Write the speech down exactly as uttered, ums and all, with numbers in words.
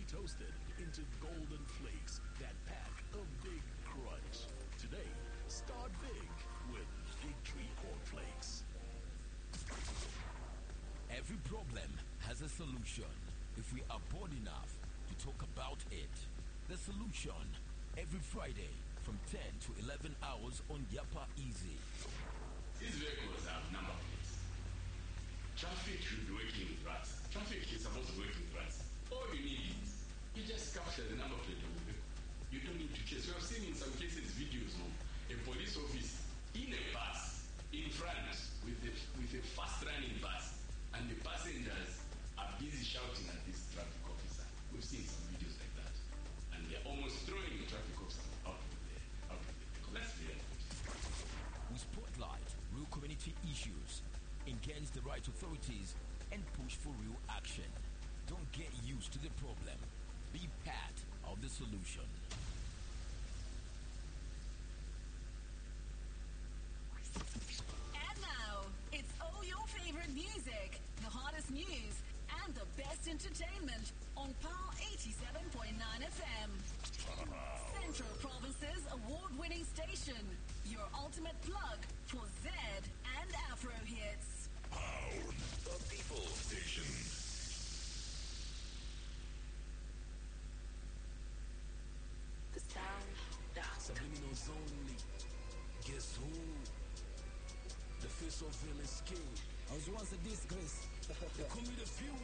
toasted into golden flakes that pack a big crunch. Today, start big with Victory Cornflakes. Every problem has a solution if we are bold enough to talk about it. The Solution, every Friday from ten to eleven hours on Yapa Easy. These vehicles have number plates. Traffic should be working with rats. Traffic is supposed to work with rats. All you need is, you just capture the number plate of the vehicle. You don't need to chase. We have seen in some cases videos of a police officer in a bus in front with a, with a fast-running bus, and the passengers are busy shouting at this traffic officer. We've seen some videos like that. And they're almost throwing the traffic officer out of the, out of the vehicle. That's the end. We spotlight real community issues, engage the right authorities, and push for real action. Don't get used to the problem. Be part of the solution. And now, it's all your favorite music, the hottest news, and the best entertainment on Power eighty-seven point nine F M. Central Province's award-winning station, your ultimate plug for Z and Afro hits. Power, the people station. The sound down. Subliminals only. Guess who? The face of villain king. I was once a disgrace. They call me the few.